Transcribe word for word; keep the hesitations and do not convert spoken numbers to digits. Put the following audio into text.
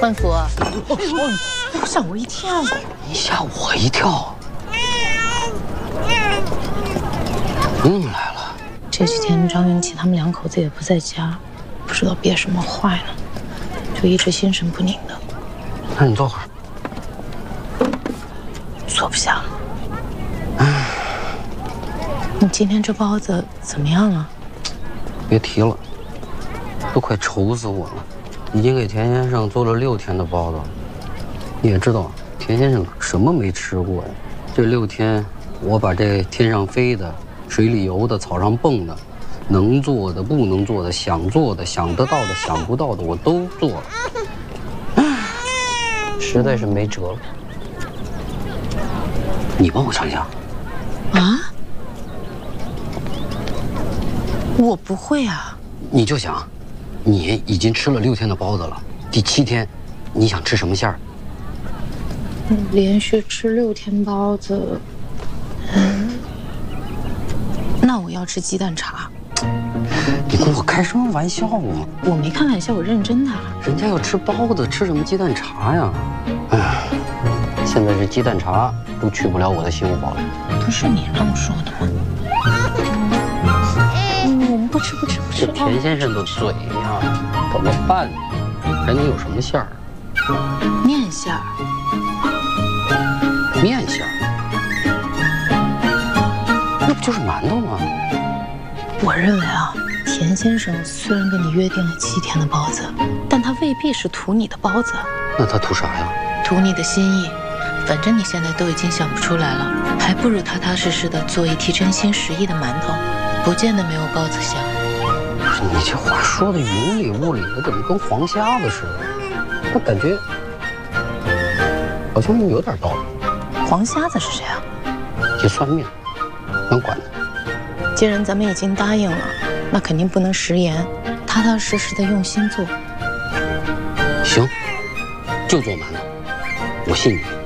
万福，哎呦，吓我一跳！ 你吓我一跳。嗯，来了。 这几天张云奇他们两口子也不在家，不知道憋什么坏呢，就一直心神不宁的。 那你坐会儿。 坐不下了。唉，你今天这包子怎么样了？ 别提了，都快愁死我了。已经给田先生做了六天的包子了。你也知道，田先生什么没吃过呀？这六天，我把这天上飞的、水里游的、草上蹦的，能做的、不能做的、想做的、想得到的、想不到的，我都做了。唉，实在是没辙了。你帮我尝一下。 啊？我不会啊。 你就想，你已经吃了六天的包子了，第七天，你想吃什么馅儿？ 连续吃六天包子，嗯，那我要吃鸡蛋茶。 你跟我开什么玩笑啊？ 我没开玩笑，我认真的。 人家要吃包子，吃什么鸡蛋茶呀？哎，现在这鸡蛋茶都去不了我的心火了。 不是你让我说的吗？嗯，我们不吃不吃不吃。 这田先生的嘴呀，怎么办呢？还能有什么馅儿？ 面馅儿。 面馅儿？那不就是馒头吗？ 我认为啊，田先生虽然跟你约定了七天的包子，但他未必是图你的包子。 那他图啥呀？ 图你的心意。反正你现在都已经想不出来了，还不如踏踏实实的做一屉真心实意的馒头，不见得没有包子香。 不是你这话说的云里雾里的，怎么跟黄瞎子似的？我感觉好像有点道理。 黄瞎子是谁啊？ 一算命，能管他。 既然咱们已经答应了，那肯定不能食言，踏踏实实的用心做。 行，就做馒头，我信你。